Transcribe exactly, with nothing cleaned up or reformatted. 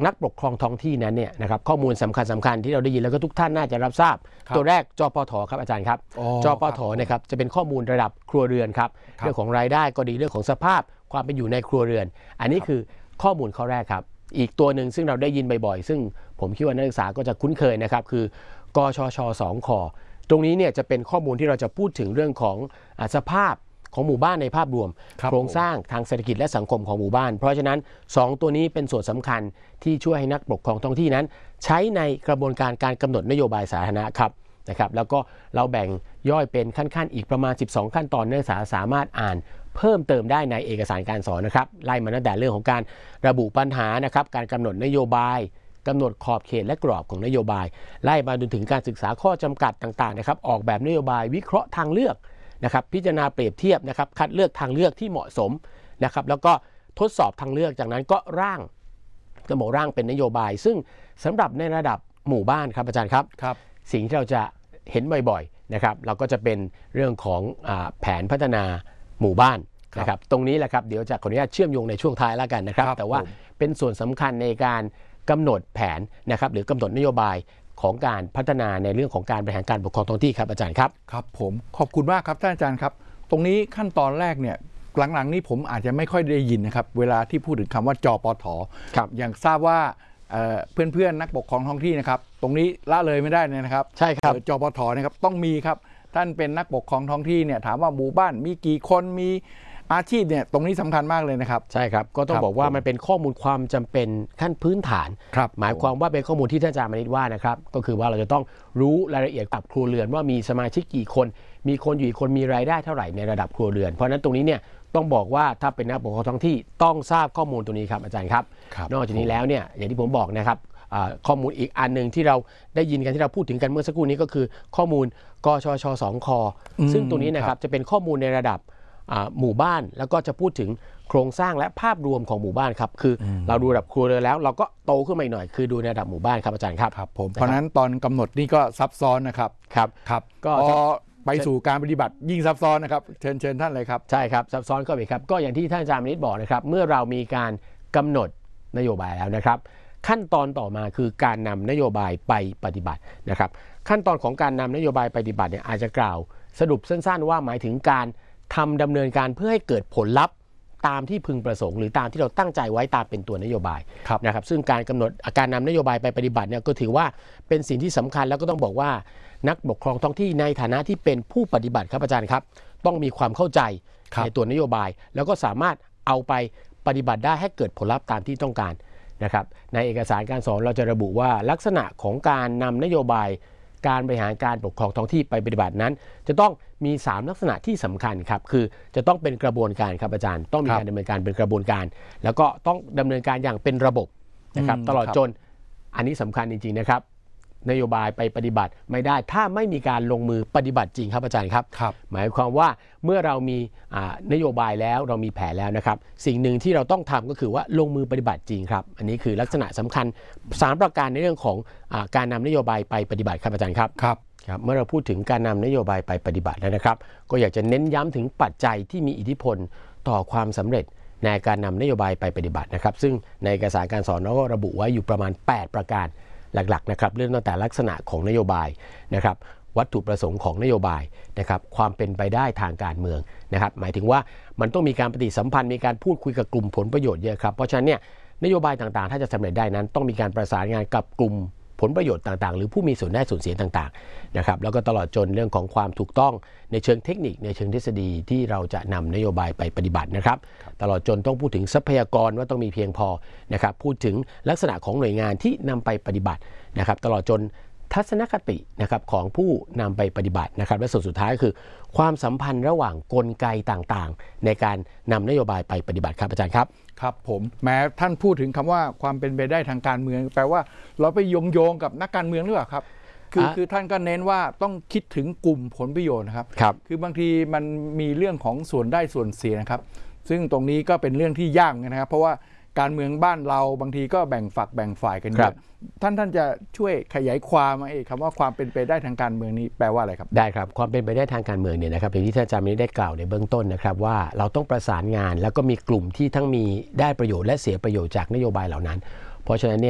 นักปกครองท้องที่นั้นเนี่ยนะครับข้อมูลสำคัญสำคัญที่เราได้ยินแล้วก็ทุกท่านน่าจะรับทราบตัวแรกจปทครับอาจารย์ครับจปทนะครับจะเป็นข้อมูลระดับครัวเรือนครับเรื่องของรายได้ก็ดีเรื่องของสภาพความเป็นอยู่ในครัวเรือนอันนี้คือข้อมูลข้อแรกครับอีกตัวหนึ่งซึ่งเราได้ยินบ่อยๆซึ่งผมคิดว่านักศึกษาก็จะคุ้นเคยนะครับคือกชชสองคตรงนี้เนี่ยจะเป็นข้อมูลที่เราจะพูดถึงเรื่องของสภาพของหมู่บ้านในภาพรวมโครงสร้างทางเศรษฐกิจและสังคมของหมู่บ้านเพราะฉะนั้นสองตัวนี้เป็นส่วนสำคัญที่ช่วยให้นักปกครองท้องที่นั้นใช้ในกระบวนการการกำหนดนโยบายสาธารณะครับนะครับแล้วก็เราแบ่งย่อยเป็นขั้นๆอีกประมาณสิบสองขั้นตอนนักศึกษาสามารถอ่านเพิ่มเติมได้ในเอกสารการสอนนะครับไล่มาตั้งแต่เรื่องของการระบุปัญหานะครับการกำหนดนโยบายกำหนดขอบเขตและกรอบของนโยบายไล่มาจนถึงการศึกษาข้อจำกัดต่างๆนะครับออกแบบนโยบายวิเคราะห์ทางเลือกนะครับพิจารณาเปรียบเทียบนะครับคัดเลือกทางเลือกที่เหมาะสมนะครับแล้วก็ทดสอบทางเลือกจากนั้นก็ร่างจะบอกร่างเป็นนโยบายซึ่งสำหรับในระดับหมู่บ้านครับอาจารย์ครับครับสิ่งที่เราจะเห็นบ่อยๆนะครับเราก็จะเป็นเรื่องของอ่าแผนพัฒนาหมู่บ้านนะครับตรงนี้แหละครับเดี๋ยวจะขออนุญาตเชื่อมโยงในช่วงท้ายแล้วกันนะครับแต่ว่าเป็นส่วนสำคัญในการกำหนดแผนนะครับหรือกำหนดนโยบายของการพัฒนาในเรื่องของการบริหารการปกครองท้องที่ครับอาจารย์ครับครับผมขอบคุณมากครับท่านอาจารย์ครับตรงนี้ขั้นตอนแรกเนี่ยหลังๆนี้ผมอาจจะไม่ค่อยได้ยินนะครับเวลาที่พูดถึงคำว่าจปทอย่างทราบว่าเพื่อนๆนักปกครองท้องที่นะครับตรงนี้ละเลยไม่ได้นะครับใช่ครับจปทนะครับต้องมีครับท่านเป็นนักปกครองท้องที่เนี่ยถามว่าหมู่บ้านมีกี่คนมีอาชีพเนี่ยตรงนี้สำคัญมากเลยนะครับใช่ครับก็ต้องบอกว่ามันเป็นข้อมูลความจำเป็นขั้นพื้นฐานหมายความว่าเป็นข้อมูลที่ท่านอาจารย์มณิษฐ์ว่านะครับก็คือว่าเราจะต้องรู้รายละเอียดกับครัวเรือนว่ามีสมาชิกกี่คนมีคนอยู่กี่คนมีรายได้เท่าไหร่ในระดับครัวเรือนเพราะนั้นตรงนี้เนี่ยต้องบอกว่าถ้าเป็นนักปกครองท้องที่ต้องทราบข้อมูลตรงนี้ครับอาจารย์ครับนอกจากนี้แล้วเนี่ยอย่างที่ผมบอกนะครับข้อมูลอีกอันหนึ่งที่เราได้ยินกันที่เราพูดถึงกันเมื่อสักครู่นี้ก็คือข้อมูลกชชสองคซึ่งตรงนี้นะครับจะเป็นข้อมูลในระดับหมู่บ้านแล้วก็จะพูดถึงโครงสร้างและภาพรวมของหมู่บ้านครับคือเราดูระดับครัวเรือนแล้วเราก็โตขึ้นมาอีกหน่อยคือดูในระดับหมู่บ้านครับอาจารย์ครับครับผมเพราะนั้นตอนกำหนดนี่ก็ซับซ้อนนะครับครับครับก็ไปสู่การปฏิบัติยิ่งซับซ้อนนะครับเชิญเชิญท่านเลยครับใช่ครับซับซ้อนก็ไปครับก็อย่างที่ท่านอาจารย์มณิษฐ์บอกนะครับเมื่อเรามีการกำหนดนโยบายแล้วนะครับขั้นตอนต่อมาคือการนำนโยบายไปปฏิบัตินะครับขั้นตอนของการนำนโยบายไปปฏิบัติเนี่ยอาจจะกล่าวสรุปสั้นๆว่าหมายถึงการทำดำเนินการเพื่อให้เกิดผลลัพธ์ตามที่พึงประสงค์หรือตามที่เราตั้งใจไว้ตามเป็นตัวนโยบายนะครับซึ่งการกำหนดการนำนโยบายไปปฏิบัติเนี่ยก็ถือว่าเป็นสิ่งที่สำคัญแล้วก็ต้องบอกว่านักปกครองท้องที่ในฐานะที่เป็นผู้ปฏิบัติครับอาจารย์ครับต้องมีความเข้าใจในตัวนโยบายแล้วก็สามารถเอาไปปฏิบัติได้ให้เกิดผลลัพธ์ตามที่ต้องการนะครับในเอกสารการสอนเราจะระบุว่าลักษณะของการนำนโยบายการบริหารการปกครองท้องที่ไปปฏิบัตินั้นจะต้องมีสามลักษณะที่สำคัญครับคือจะต้องเป็นกระบวนการครับอาจารย์ต้องมีการดำเนินการเป็นกระบวนการแล้วก็ต้องดำเนินการอย่างเป็นระบบนะครับตลอดจนอันนี้สำคัญจริงๆนะครับนโยบายไปปฏิบัติไม่ได้ถ้าไม่มีการลงมือปฏิบัติจริงครับอาจารย์ครับหมายความว่าเมื่อเรามีนโยบายแล้วเรามีแผนแล้วนะครับสิ่งหนึ่งที่เราต้องทำก็คือว่าลงมือปฏิบัติจริงครับอันนี้คือลักษณะสำคัญสามประการในเรื่องของการนำนโยบายไปปฏิบัติครับอาจารย์ครับครับครับเมื่อเราพูดถึงการนำนโยบายไปปฏิบัติแล้วนะครับก็อยากจะเน้นย้ำถึงปัจจัยที่มีอิทธิพลต่อความสำเร็จในการนำนโยบายไปปฏิบัตินะครับซึ่งในเอกสารการสอนเราก็ระบุไว้อยู่ประมาณแปดประการหลักๆนะครับเรื่องตั้งแต่ลักษณะของนโยบายนะครับวัตถุประสงค์ของนโยบายนะครับความเป็นไปได้ทางการเมืองนะครับหมายถึงว่ามันต้องมีการปฏิสัมพันธ์มีการพูดคุยกับกลุ่มผลประโยชน์เยอะครับเพราะฉะนั้นเนี่ยนโยบายต่างๆถ้าจะสำเร็จได้นั้นต้องมีการประสานงานกับกลุ่มผลประโยชน์ต่างๆหรือผู้มีส่วนได้ส่วนเสียต่างๆนะครับแล้วก็ตลอดจนเรื่องของความถูกต้องในเชิงเทคนิคในเชิงทฤษฎีที่เราจะนำนโยบายไปปฏิบัตินะครับตลอดจนต้องพูดถึงทรัพยากรว่าต้องมีเพียงพอนะครับพูดถึงลักษณะของหน่วยงานที่นำไปปฏิบัตินะครับตลอดจนทัศนคตินะครับของผู้นำไปปฏิบัตินะครับและส่วนสุดท้ายก็คือความสัมพันธ์ระหว่างกลไกต่างๆในการนำนโยบายไปปฏิบัติครับอาจารย์ครับครับผมแม้ท่านพูดถึงคำว่าความเป็นไปได้ทางการเมืองแปลว่าเราไปโยงโยงกับนักการเมืองหรือเปล่าครับคือคือท่านก็เน้นว่าต้องคิดถึงกลุ่มผลประโยชน์นะครับครับคือบางทีมันมีเรื่องของส่วนได้ส่วนเสียนะครับซึ่งตรงนี้ก็เป็นเรื่องที่ยากนะครับเพราะว่าการเมืองบ้านเราบางทีก็แบ่งฝักแบ่งฝ่ายกันเยอะท่านท่านจะช่วยขยายความเองคำว่าความเป็นไปได้ทางการเมืองนี้แปลว่าอะไรครับได้ครับความเป็นไปได้ทางการเมืองเนี่ยนะครับอย่างที่ท่านอาจารย์ได้กล่าวในเบื้องต้นนะครับว่าเราต้องประสานงานแล้วก็มีกลุ่มที่ทั้งมีได้ประโยชน์และเสียประโยชน์จากนโยบายเหล่านั้นเพราะฉะนั้นเนี่ย